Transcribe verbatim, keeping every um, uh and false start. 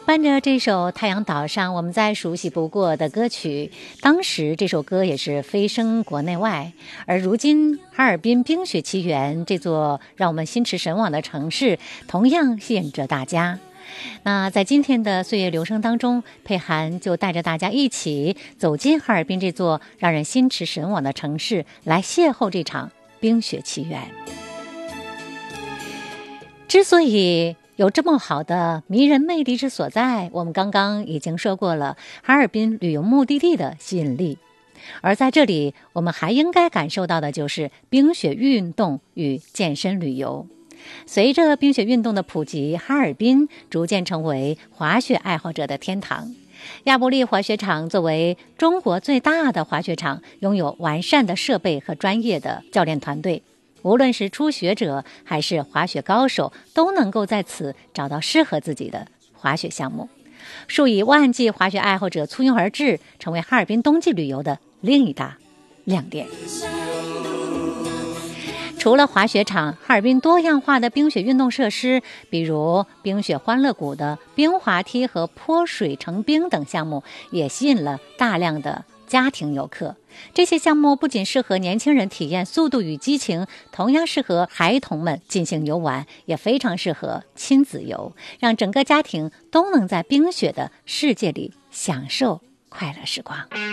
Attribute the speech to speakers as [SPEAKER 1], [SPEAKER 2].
[SPEAKER 1] 伴着这首《太阳岛上》，我们再熟悉不过的歌曲，当时这首歌也是飞升国内外。而如今哈尔滨冰雪奇缘这座让我们心驰神往的城市，同样吸引着大家。那在今天的岁月流声当中，佩涵就带着大家一起走进哈尔滨这座让人心驰神往的城市，来邂逅这场冰雪奇缘。之所以有这么好的迷人魅力之所在，我们刚刚已经说过了哈尔滨旅游目的地的吸引力。而在这里，我们还应该感受到的就是冰雪运动与健身旅游。随着冰雪运动的普及，哈尔滨逐渐成为滑雪爱好者的天堂。亚布力滑雪场作为中国最大的滑雪场，拥有完善的设备和专业的教练团队，无论是初学者还是滑雪高手，都能够在此找到适合自己的滑雪项目。数以万计滑雪爱好者簇拥而至，成为哈尔滨冬季旅游的另一大亮点。除了滑雪场，哈尔滨多样化的冰雪运动设施，比如冰雪欢乐谷的冰滑梯和泼水成冰等项目，也吸引了大量的家庭游客。这些项目不仅适合年轻人体验速度与激情，同样适合孩童们进行游玩，也非常适合亲子游，让整个家庭都能在冰雪的世界里享受快乐时光。